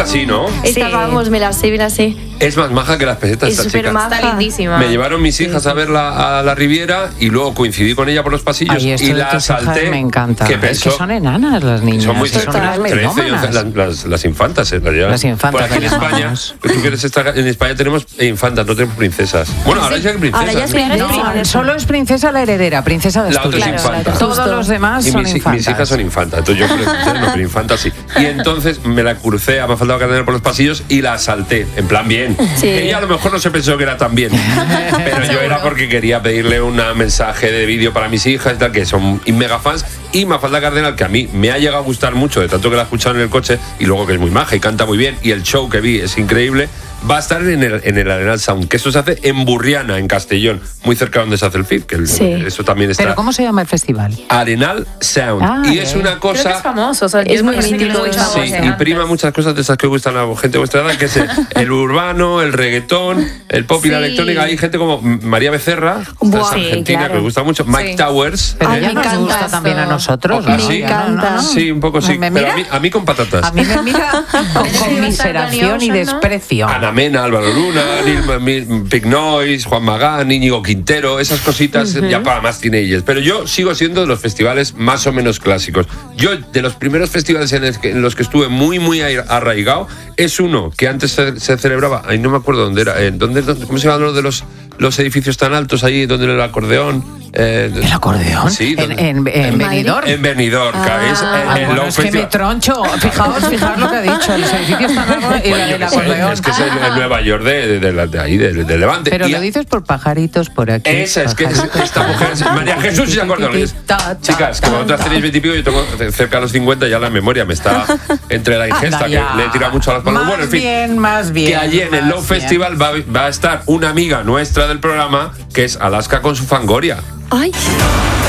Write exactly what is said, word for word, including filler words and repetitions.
así, ¿no? Esta, Sí. vamos, me la sé, me la sé. Es más maja que las pesetas Es esta súper chica. maja. Está lindísima. Me llevaron mis hijas a verla a la Riviera y luego coincidí con ella por los pasillos Ay, esto y de la tus hijas asalté. me encanta. Que Es pensó, que son enanas las niñas. son muy son unas trece y once, melómanas. las, las, las infantas, en realidad. Las infantas, Por aquí en las España, llamamos. tú quieres estar, en España tenemos infantas, no tenemos princesas. Bueno, ahora ya hay princesas. Ahora ya es princesa. No, solo es princesa la heredera, princesa de La otra es Asturias. infanta. Todos Justo. los demás Y son mis, infantas. mis hijas son infantas, entonces yo princesa no, pero infantas sí. Y entonces me la crucé a Mafalda Cardenal por los pasillos y la asalté, en plan bien. Sí. Ella a lo mejor no se pensó que era tan bien, pero yo era porque quería pedirle un mensaje de vídeo para mis hijas y tal, que son mega fans. Y Mafalda Cardenal, que a mí me ha llegado a gustar mucho, de tanto que la he escuchado en el coche, y luego que es muy maja y canta muy bien, y el show que vi es increíble, va a estar en el, en el Arenal Sound, que esto se hace en Burriana, en Castellón, muy cerca de donde se hace el F I P, que el- Sí. eso también está. ¿Pero cómo se llama el festival? Arenal Sound. Ah, y es eh. una Creo que cosa... es famoso. O sea, Es yo muy me parece que mítico, lo he sí, escuchado Sí, antes. y prima muchas cosas de esas que gustan a gente de vuestra edad, que es el, el urbano, el reggaetón, el pop y la Sí. electrónica. Hay gente como María Becerra, Buah, es sí, argentina, claro. que me gusta mucho. Mike Sí. Towers. Pero Ay, ya me nos encanta gusta esto. también a nosotros. ¿Ah, ¿no? sí? Ya, encanta. ¿no? Sí, un poco sí. ¿Me Pero mira? a mí, a mí con patatas. A mí me mira con Parece que iba a estar conmiseración Danny y Ocean, ¿no? desprecio. Ana Mena, Álvaro Luna, Neil- Big Noise, Juan Magán, Íñigo Quintero, esas cositas ya para más teenagers. Pero yo sigo siendo de los festivales más o menos clásicos. Yo, de los primeros festivales en, el que- en los que estuve muy, muy arraigado, es uno que antes se, se celebraba, ay, no me acuerdo dónde era, eh, ¿dónde, dónde- ¿cómo se llama lo de los, los edificios tan altos ahí, donde el acordeón? Eh, ¿El acordeón? Sí, en, donde- en, en Benidorm. En Benidorm, que es Ah, el, el bueno, Low es que me Festival. troncho. Fijaos, fijaos lo que ha dicho. Los edificios están largos y la Bueno, del que sé, acordeón. es que es el, el Nueva York de, de, de la- de ahí, de, de Levante. Pero Y lo a- dices por pajaritos por aquí. Esa es que es- esta mujer, es María Jesús y acordeones. Chicas, como otras tenéis veintipico, yo tengo cerca de los cincuenta, ya la memoria me está entre la ingesta, Anda que ya. le he tirado mucho a las palabras. Más Bueno, en fin, bien, más bien. que allí en el más Low bien. Festival va, va a estar una amiga nuestra del programa, que es Alaska con su Fangoria. Ay,